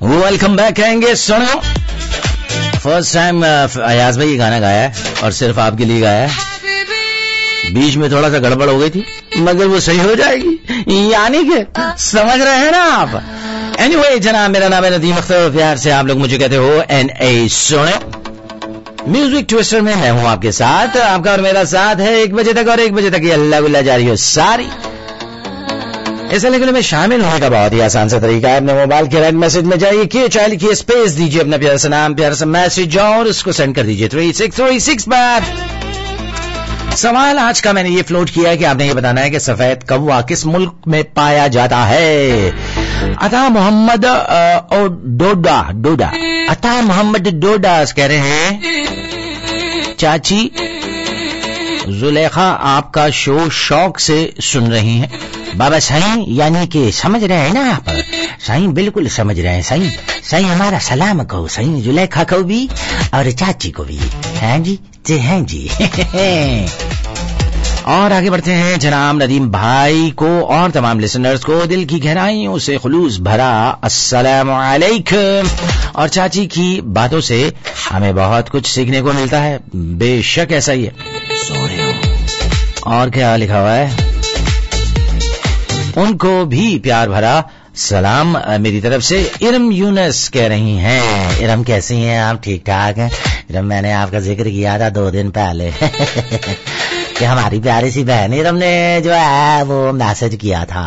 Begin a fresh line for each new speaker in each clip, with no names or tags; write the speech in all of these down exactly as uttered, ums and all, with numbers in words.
Welcome back कहेंगे। सुनो, first time Ayaz भाई ये गाना गाया है और सिर्फ आपके लिए गाया है। बीच में थोड़ा सा गड़बड़ हो गई थी मगर वो सही हो जाएगी, यानी कि समझ रहे हैं ना आप। एनीवे anyway, जनाब मेरा नाम है नदीम अख्तर, प्यार से आप लोग मुझे कहते हो एन ए। सुने, म्यूजिक ट्विस्टर में मैं हूं आपके साथ, आपका और मेरा साथ है एक बजे तक, और एक बजे तक ये अल्लाह गुल्ला जारी हो सारी। इस लेकिन में शामिल होने का बहुत ही आसान सा तरीका है। अपने मोबाइल के रेड मैसेज में जाइए, किए चाहे लिखिए, स्पेस दीजिए अपना प्यारा सा नाम, प्यारा सा मैसेज और उसको सेंड कर दीजिए थ्री सिक्स थ्री सिक्स पर। सवाल आज का मैंने ये फ्लोट किया है कि आपने ये बताना है कि सफेद कौवा किस मुल्क में पाया जाता है। अता मोहम्मद डोडा डोडा अता मोहम्मद डोडा कह रहे हैं, चाची जुलेखा आपका शो शौक से सुन रही हैं। बाबा साईं, यानी कि समझ रहे हैं ना आप? साईं बिल्कुल समझ रहे हैं साईं। साईं हमारा सलाम कहो साईं, जुलेखा को भी और चाची को भी। हैं जी जी हैं जी। और आगे बढ़ते हैं। जनाब नदीम भाई को और तमाम लिसनर्स को दिल की गहराइयों से खुलूस भरा अस्सलाम वालेकुम। और चाची की बातों से हमें बहुत कुछ सीखने को मिलता है, बेशक ऐसा ही है। और क्या लिखा हुआ है? उनको भी प्यार भरा सलाम मेरी तरफ से। इरम यूनस कह रही हैं। इरम कैसी हैं आप? ठीक ठाक हैं इरम। मैंने आपका जिक्र किया था दो दिन पहले कि हमारी प्यारी सी बहन इरम ने जो है वो मैसेज किया था।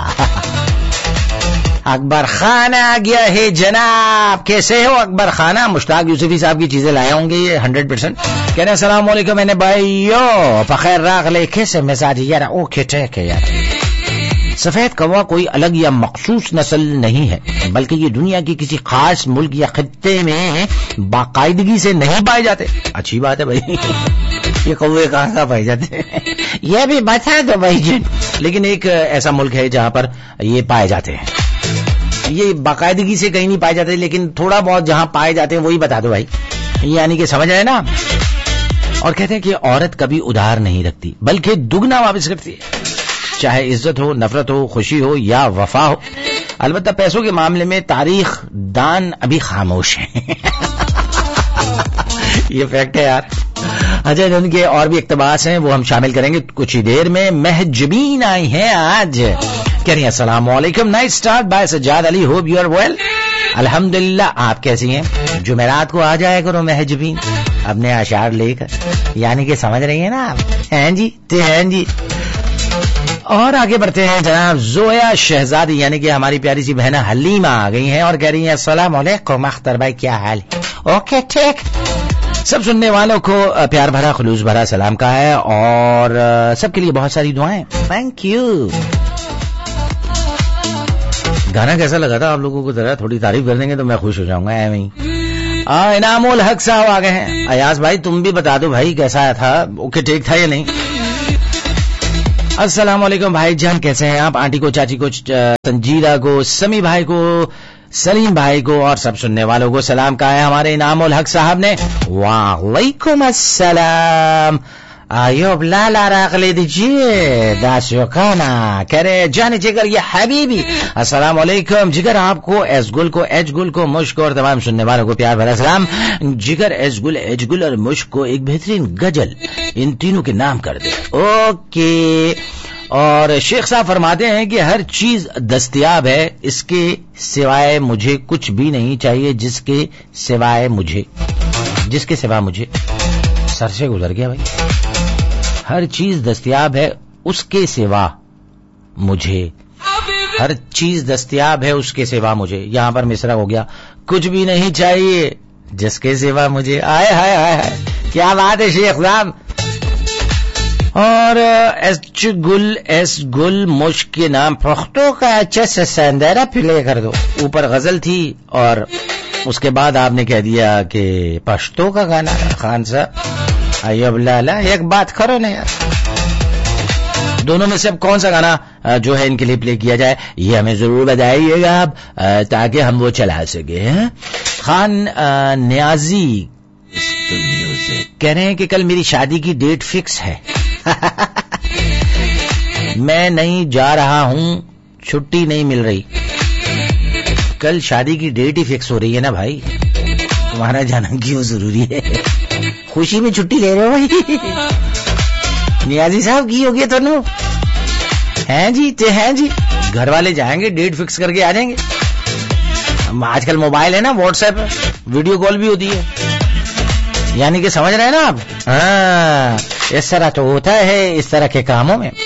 अकबर खान आ गया है जनाब, कैसे हो अकबर खाना? मुश्ताक यूसुफी साहब की चीजें लाए होंगे ये हंड्रेड परसेंट। कह रहे अस्सलाम वालेकुम मैंने भाइयो फखैर राग लेखे से मिजाज यार। ओके ठीक है यार। सफेद कौवा कोई अलग या मखसूस नस्ल नहीं है, बल्कि ये दुनिया की किसी खास मुल्क या खित्ते में बाकायदगी से नहीं पाए जाते। अच्छी बात है भाई। ये कौवे कहाँ कहाँ पाए जाते हैं ये भी बता दो भाई जी। लेकिन एक ऐसा मुल्क है जहां पर ये पाए जाते हैं। ये बाकायदगी से कहीं नहीं पाए जाते, लेकिन थोड़ा बहुत जहां पाए जाते हैं वही बता दो भाई, यानी कि समझ आए ना। और कहते हैं कि औरत कभी उधार नहीं रखती बल्कि दुगना वापस करती है, चाहे इज्जत हो, नफरत हो, खुशी हो या वफा हो। अलबत्ता पैसों के मामले में तारीख दान अभी खामोश है। ये फैक्ट है यार। अच्छा, उनके और भी इक्तबास हैं वो हम शामिल करेंगे कुछ ही देर में। महजबीन आई हैं आज, कह रही हैं अस्सलाम वालेकुम, nice start by Sajjad Ali, hope you are well. अल्हम्दुलिल्लाह, आप कैसी हैं? जुमेरात को आ जाया करो महजबीन अपने अशार लेकर, यानी कि समझ रही है ना आप? हैं जी ते हैं जी। और आगे बढ़ते हैं। जनाब जोया शहजादी यानी कि हमारी प्यारी सी बहना हलीमा आ गई हैं और कह रही हैं अस्सलाम वालेकुम अख्तर भाई क्या हाल है? ओके ठीक। सब सुनने वालों को प्यार भरा खुलूस भरा सलाम का है और सबके लिए बहुत सारी दुआएं। Thank you. गाना कैसा लगा था आप लोगों को? जरा थोड़ी तारीफ कर देंगे तो मैं खुश हो जाऊंगा। एवं ही इनामुल हक साहब आ गए हैं। अयाज भाई तुम भी बता दो भाई कैसा था? ओके ठीक था या नहीं? अस्सलाम वालेकुम भाई जान, कैसे हैं आप? आंटी को, चाची को, तंजीरा को, समी भाई को, सलीम भाई को और सब सुनने वालों को सलाम कहा है हमारे इनामुल हक साहब ने। वालेकुम अस्सलाम। आयोब लाला राग ले दीजिए दासियो खाना। कह रहे जाने जिगर ये हबीबी अस्सलाम वालेकुम। जिगर आपको, एसगुल को, एजगुल को, मुश्क और तमाम सुनने वालों को प्यार भरा सलाम। जिगर, एसगुल, एजगुल और मुश्क को एक बेहतरीन गजल इन तीनों के नाम कर दे। ओके। और शेख साहब फरमाते हैं कि हर चीज दस्तयाब है, इसके सिवाय मुझे कुछ भी नहीं चाहिए, जिसके सिवाय मुझे जिसके सिवा मुझे सर से गुजर गया भाई। हर चीज दस्तयाब है उसके सिवा मुझे, हर चीज दस्तयाब है उसके सिवा मुझे। यहां पर मिसरा हो गया, कुछ भी नहीं चाहिए जिसके सिवा मुझे। आए हाय हाय हाय, क्या बात है शेख साहब। और एस गुल एस गुल मुश्क के नाम पख्तों का अच्छे से संदेरा प्ले कर दो। ऊपर गजल थी और उसके बाद आपने कह दिया कि पश्तो का गाना है। खान साहब अय्यब लाला एक बात करो ना यार, दोनों में से अब कौन सा गाना जो है इनके लिए प्ले किया जाए ये हमें जरूर बताइएगा आप, ताकि हम वो चला सके। खान न्याजी कह रहे हैं कि कल मेरी शादी की डेट फिक्स है। मैं नहीं जा रहा हूं, छुट्टी नहीं मिल रही। कल शादी की डेट ही फिक्स हो रही है ना भाई, तुम्हारा जाना क्यों जरूरी है? खुशी में छुट्टी ले रहे हो भाई? नियाजी साहब की होगी तुम? हैं जी ते हैं जी, घर वाले जाएंगे, डेट फिक्स करके आ जाएंगे। आजकल मोबाइल है ना, व्हाट्सएप है, वीडियो कॉल भी होती है, यानी कि समझ रहे हैं ना आप? हाँ, इस तरह तो होता है इस तरह के कामों में।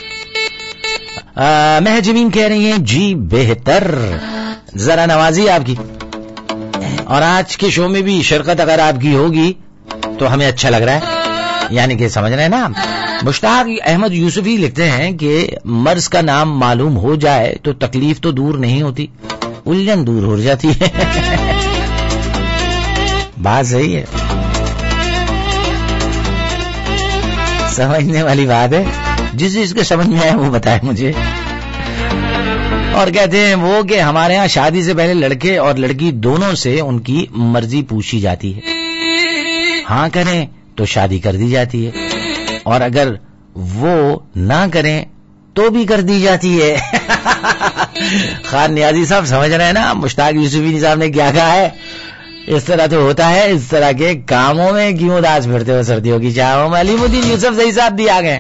महजमीन कह रही हैं जी बेहतर, जरा नवाजी आपकी, और आज के शो में भी शिरकत अगर आपकी होगी तो हमें अच्छा लग रहा है, यानी कि समझ रहे हैं ना आप? मुश्ताक अहमद यूसुफी लिखते हैं कि मर्ज का नाम मालूम हो जाए तो तकलीफ तो दूर नहीं होती, उलझन दूर हो जाती है। बात सही है, समझने वाली बात है, जिस जिसके समझ में आए वो बताए मुझे। और कहते हैं वो कि हमारे यहाँ शादी से पहले लड़के और लड़की दोनों से उनकी मर्जी पूछी जाती है, हाँ करें तो शादी कर दी जाती है, और अगर वो ना करें तो भी कर दी जाती है। खान नियाजी साहब समझ रहे हैं ना मुश्ताक यूसुफी साहब ने क्या कहा है? इस तरह तो होता है, इस तरह के कामों में क्यों उदास फिरते हो सर्दियों की चाहों में? अलीमुद्दीन यूसुफ सही साहब भी आ गए।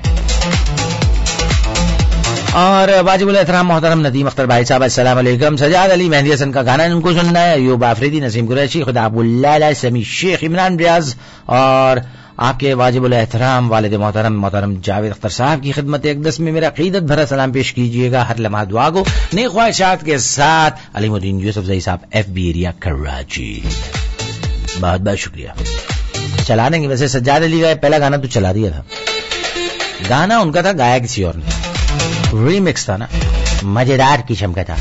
और वाजिबुल एहतराम मोहतरम नदीम अख्तर भाई साहब अस्सलाम वालेकुम। सजाद अली मेहंदी हसन का गाना इनको सुनना है, अयूब आफरीदी, नसीम कुरैशी, खुदा अबुल्ला, समी शेख, इमरान रियाज, और आपके वाजिबुल एहतराम वालिद मोहतरम मोहतरम जावेद अख्तर साहब की खिदमत अक़दस में मेरा अक़ीदत भरा सलाम पेश कीजिएगा। हर लम्हा दुआ को नेक ख्वाहिशात के साथ अलीमुद्दीन यूसुफ सही साहब, एफ बी एरिया, कराची। बहुत बहुत शुक्रिया। चला देंगे, वैसे सज्जाद अली का पहला गाना तो चला दिया था, गाना उनका था, गाया किसी और ने, रीमिक्स था ना, मजेदार किस्म का था।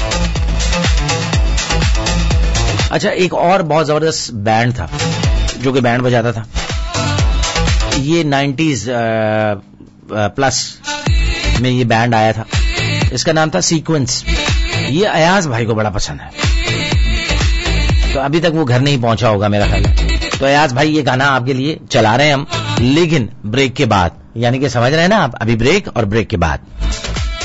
अच्छा, एक और बहुत जबरदस्त बैंड था जो कि बैंड बजाता था, ये नाइंटीज़ प्लस में ये बैंड आया था, इसका नाम था सीक्वेंस। ये अयाज भाई को बड़ा पसंद है, तो अभी तक वो घर नहीं पहुंचा होगा मेरा ख्याल है। तो अयाज भाई ये गाना आपके लिए चला रहे हैं हम, लेकिन ब्रेक के बाद, यानी कि समझ रहे हैं ना आप? अभी ब्रेक और ब्रेक के बाद